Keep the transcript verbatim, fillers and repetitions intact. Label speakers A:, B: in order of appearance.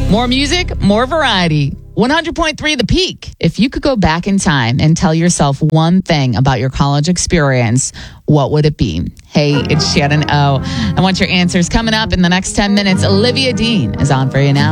A: More music, more variety. one hundred point three The Peak. If you could go back in time and tell yourself one thing about your college experience, what would it be? Hey, it's Shannon O. I want your answers coming up in the next ten minutes. Olivia Dean is on for you now.